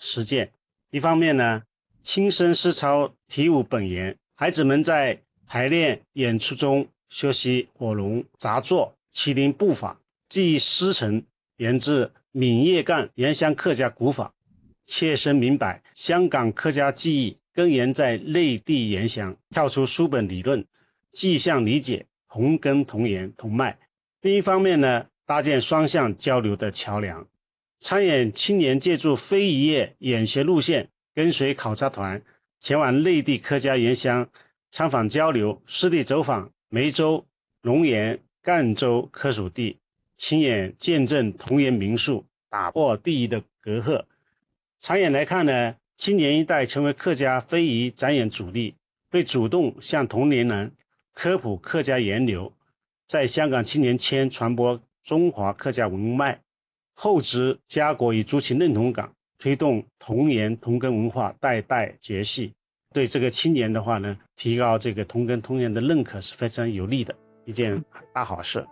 实践。一方面呢，亲身实操体悟本源，孩子们在排练演出中学习火龙杂作、麒麟步法，记忆师承源自闽叶干原乡客家古法，切身明白香港客家技艺根源在内地原乡，跳出书本理论，迹象理解同根同源同脉。另一方面呢，搭建双向交流的桥梁。参演青年借助非遗业演学路线，跟随考察团前往内地客家原乡参访交流，实地走访梅州、龙岩、赣州科属地，亲眼见证童颜民宿，打破地域的隔阂。长远来看呢，青年一代成为客家非遗展演主力，会主动向同龄人科普客家源流，在香港青年圈传播中华客家文脉，厚植家国与族群认同感，推动同源同根文化代代绝续。对这个青年的话呢，提高这个同根同源的认可是非常有利的一件大好事。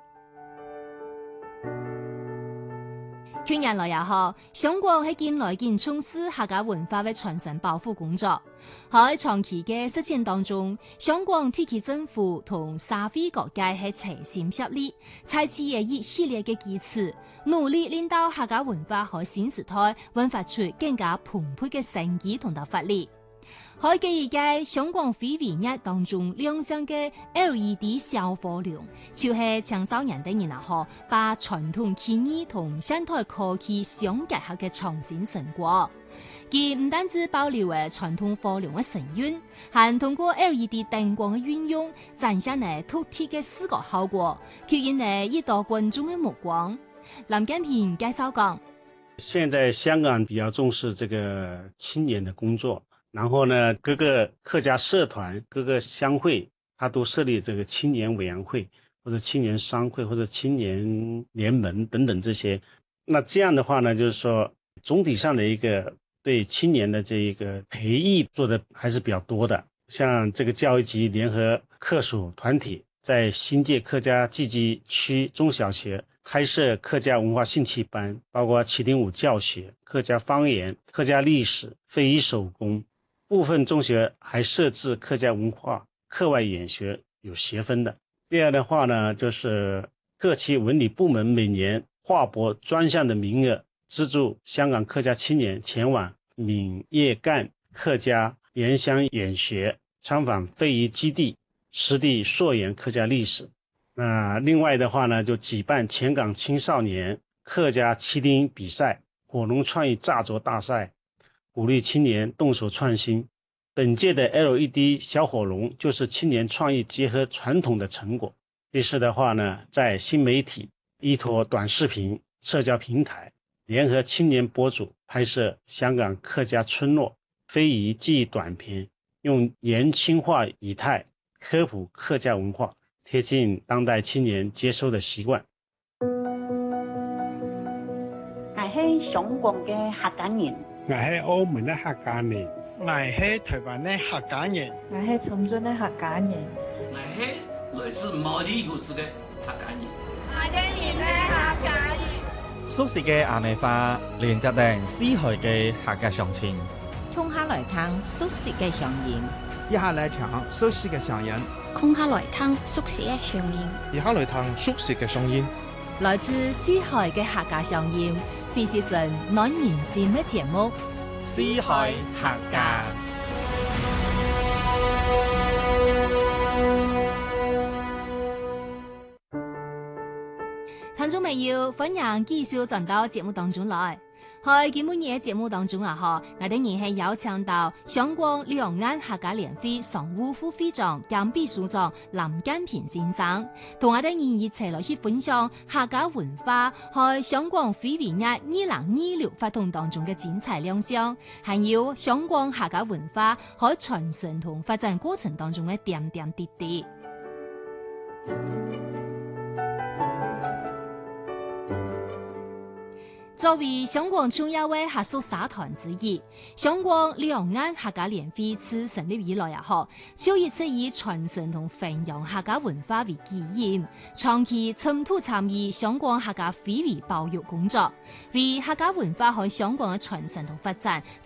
近年來也好，想過喺近來見從事客家文化嘅傳承保護工作。喺長期嘅實踐當中，想過地區政府同社會各界係齊心協力，採取一系列嘅舉措，努力令到客家文化和新時代煥發出更加蓬勃嘅生機同埋活力。喺記憶嘅香港非遺日當中亮相嘅 LED 小火龍，就係青少年的人啊，把傳統技藝同現代科技相結合嘅創新成果。佢唔單止保留咗傳統火龍嘅神韻，還通過 LED 燈光嘅運用，展現咗獨特嘅視覺效果，吸引咗一道觀眾嘅目光。林建平介紹講： 現在香港比較重視這個青年的工作。然後呢，各個客家社團、各個鄉會，他都設立這個青年委員會，或者青年商會，或者青年聯盟等等這些。那這樣的話呢，就是說總體上的一個對青年的這一個培育做的還是比較多的。像這個教育局聯合客屬團體，在新界客家自治區中小學開設客家文化興趣班，包括麒麟舞教學、客家方言、客家歷史、非遺手工。部分中學還設置客家文化課外研學，有學分的。第二的話呢，就是各區文旅部門每年劃撥專項的名額，資助香港客家青年前往閩葉贛客家原鄉研學，參訪非遺基地，實地溯源客家歷史。另外的話呢，就舉辦全港青少年客家麒麟比賽、火龍創意紮作大賽，鼓勵青年動手創新。本屆的 LED 小火龍就是青年創意結合傳統的成果。第四的話呢，在新媒體依託短視頻社交平台，聯合青年博主拍攝香港客家村落非遺記憶短片，用年輕化語態科普客家文化，貼近當代青年接收的習慣。 我係香港嘅客家人， 我係澳門嘅客家人，我係台灣嘅客家人， 我係深圳嘅客家人， 我係來自毛里求斯嘅客家人， 我哋係客家人。 熟悉嘅阿美花，連接定絲海嘅客家鄉情。 衝下來聽熟悉嘅聲音， 一下來聽熟悉嘅聲音， 空下來聽熟悉嘅聲音， 一下來聽熟悉嘅聲音。 來自絲海嘅客家聲音，非是純暖人心嘅節目。 絲海客家。 聽眾朋友，歡迎繼續轉到節目當中來。喺今日嘅節目當中啊，我哋仍係邀請到香港兩岸客家聯會常務副會長兼秘書長林建平先生，同我哋一齊來去分享客家文化喺香港非遺日2026活動當中嘅精彩亮相，還有香港客家文化喺傳承同發展過程當中嘅點點滴滴。作為香港重要嘅客屬社團之一，香港兩岸客家聯會自成立以來就一直以傳承同弘揚客家文化為基因，長期深度參與香港客家非遺保育工作，為客家文化喺香港嘅傳承同發展